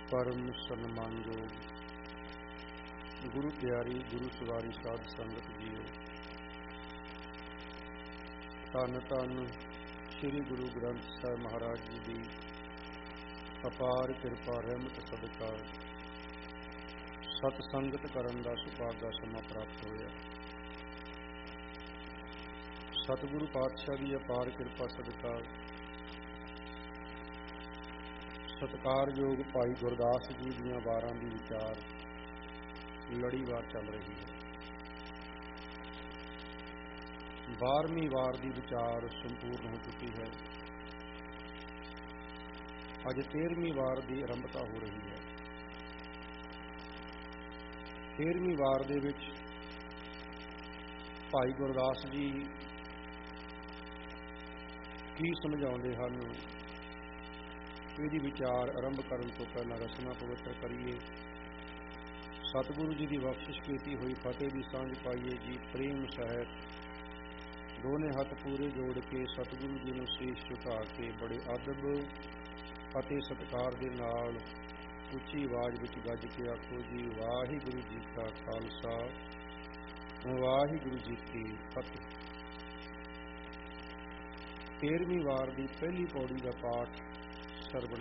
परम सन्मानयोग गुरु प्यारी गुरु सवारी साध संगत जीओ। धन धन श्री गुरु ग्रंथ साहिब महाराज जी की अपार कृपा रहमत सदका सत संगत करन दा सुभागा समा प्राप्त होया। सतगुरु पातशाह की अपार कृपा सदका सत्कारयोग भाई गुरदास जी दियां वारां दी विचार लड़ीवार चल रही है। 12वीं वार की विचार संपूर्ण हो चुकी है। अज 13वीं वार की आरंभता हो रही है। 13वीं वार दे विच भाई गुरदास जी की समझाउंदे हन, इहदी विचार आरंभ करन तो पहला रचना पवित्र करिए। सतगुरु जी की बख्शिश की हुई फतेह की सांझ पाइए जी। प्रेम सहित दोने हथ पूरे जोड़ के सतगुरु जी नूं शीश झुका के बड़े अदब अते सत्कार दे नाल उच्ची आवाज़ विच गज के आखो जी, वाहिगुरु जी का खालसा वाहिगुरु जी की फतेह। 13वीं वार की पहली पौड़ी का पाठ सरवण